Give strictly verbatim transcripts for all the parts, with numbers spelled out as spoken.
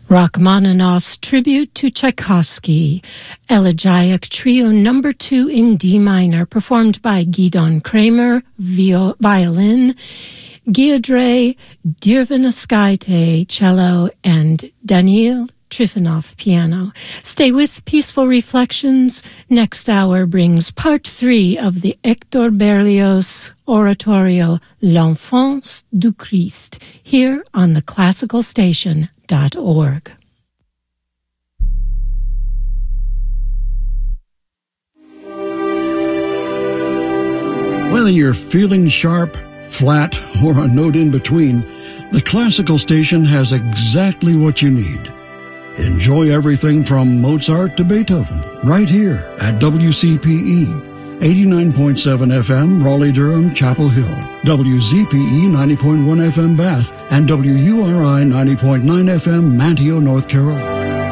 Rachmaninoff's Tribute to Tchaikovsky, Elegiac Trio Number two in D minor, performed by Gidon Kramer, vio- violin, Giedre Dirvanaskaite, cello, and Daniil Trifonov, piano. Stay with Peaceful Reflections. Next hour brings part three of the Hector Berlioz oratorio L'Enfance du Christ, here on the classical station dot org. Whether you're feeling sharp, flat, or a note in between, the classical station has exactly what you need. Enjoy everything from Mozart to Beethoven right here at W C P E, eighty-nine point seven F M, Raleigh-Durham, Chapel Hill, W Z P E ninety point one F M, Bath, and W U R I ninety point nine F M, Manteo, North Carolina.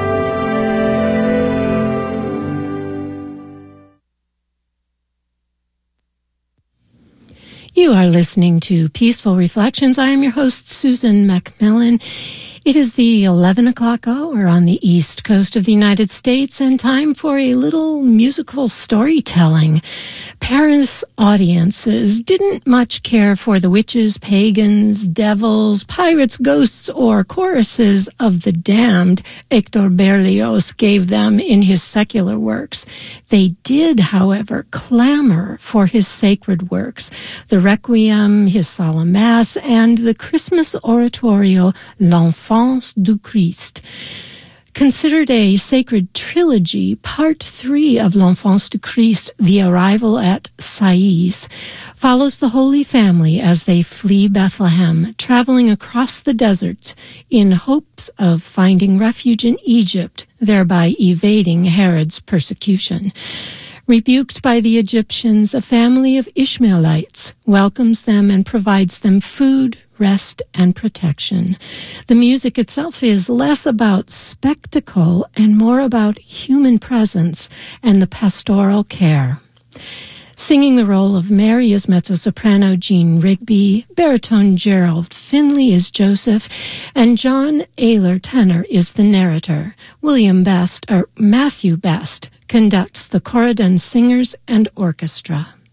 You are listening to Peaceful Reflections. I am your host, Susan Macmillan. It is the eleven o'clock hour on the East Coast of the United States, and time for a little musical storytelling. Paris audiences didn't much care for the witches, pagans, devils, pirates, ghosts, or choruses of the damned Hector Berlioz gave them in his secular works. They did, however, clamor for his sacred works, the Requiem, his Solemn Mass, and the Christmas oratorio L'Enfance du Christ. Considered a sacred trilogy, Part three of L'Enfance du Christ, The Arrival at Sais, follows the Holy Family as they flee Bethlehem, traveling across the desert in hopes of finding refuge in Egypt, thereby evading Herod's persecution. Rebuked by the Egyptians, a family of Ishmaelites welcomes them and provides them food, rest, and protection. The music itself is less about spectacle and more about human presence and the pastoral care. Singing the role of Mary is mezzo-soprano Jean Rigby, baritone Gerald Finley is Joseph, and John Ayler tenor is the narrator. William Best, or Matthew Best, conducts the Corydon Singers and Orchestra.